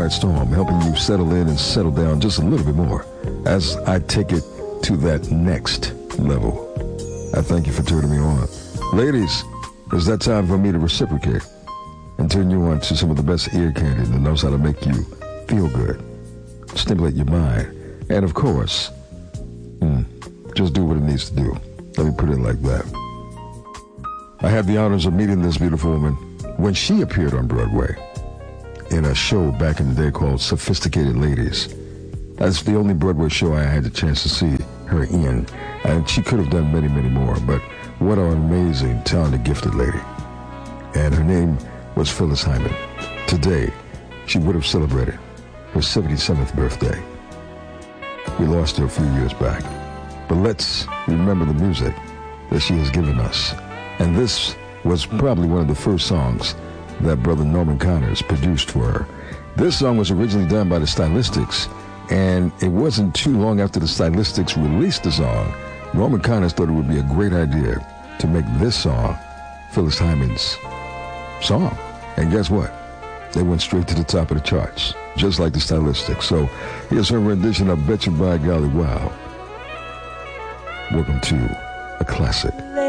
quiet storm, helping you settle in and settle down just a little bit more as I take it to that next level. I thank you for turning me on. Ladies, it's that time for me to reciprocate and turn you on to some of the best ear candy that knows how to make you feel good, stimulate your mind, and of course, just do what it needs to do. Let me put it like that. I had the honors of meeting this beautiful woman when she appeared on Broadway in a show back in the day called Sophisticated Ladies. That's the only Broadway show I had the chance to see her in, and she could have done many, many more, but what an amazing, talented, gifted lady. And her name was Phyllis Hyman. Today, she would have celebrated her 77th birthday. We lost her a few years back, but let's remember the music that she has given us. And this was probably one of the first songs that Brother Norman Connors produced for her. This song was originally done by the Stylistics, and it wasn't too long after the Stylistics released the song, Norman Connors thought it would be a great idea to make this song Phyllis Hyman's song. And guess what? They went straight to the top of the charts, just like the Stylistics. So here's her rendition of Betcha by Golly Wow. Welcome to a classic.